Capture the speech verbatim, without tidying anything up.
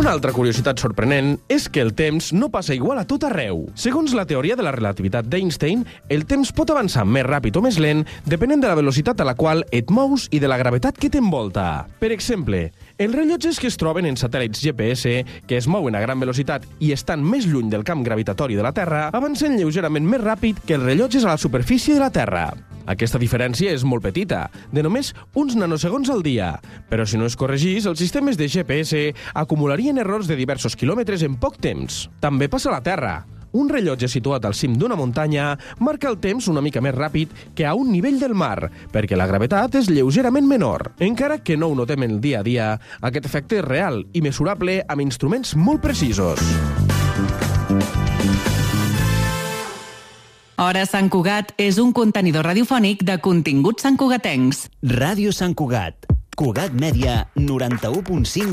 Una altra curiositat sorprenent és que el temps no passa igual a tot arreu. Segons la teoria de la relativitat d'Einstein, el temps pot avançar més ràpid o més lent depenent de la velocitat a la qual et mous i de la gravetat que t'envolta. Per exemple, els rellotges que es troben en satèl·lits G P S, que es mouen a gran velocitat i estan més lluny del camp gravitatori de la Terra, avancen lleugerament més ràpid que els rellotges a la superfície de la Terra. Aquesta diferència és molt petita, de només uns nanosegons al dia, però si no es corregís, els sistemes de G P S acumularien errors de diversos quilòmetres en poc temps. També passa a la Terra. Un rellotge situat al cim d'una muntanya marca el temps una mica més ràpid que a un nivell del mar, perquè la gravetat és lleugerament menor. Encara que no ho notem en el dia a dia, aquest efecte és real i mesurable amb instruments molt precisos. Hora Sant Cugat és un contenidor radiofònic de continguts santcugatencs. Ràdio Sant Cugat. Cugat Mèdia, noranta-u punt cinc